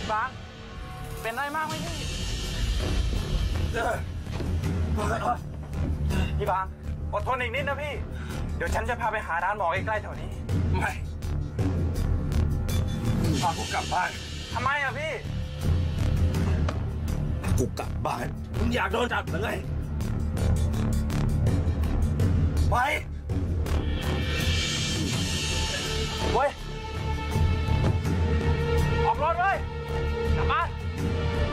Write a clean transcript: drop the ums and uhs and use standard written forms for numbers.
บางเป็นอะไรมากไหมพี่พี่บางอดทนอีกนิดนะพี่เดี๋ยวฉันจะพาไปหาร้านหมอใกล้ๆแถวนี้ไม่พากูกลับบ้านทำไมอะพี่กูกลับบ้านมึงอยากโดนจับหรือไงไปเว้ย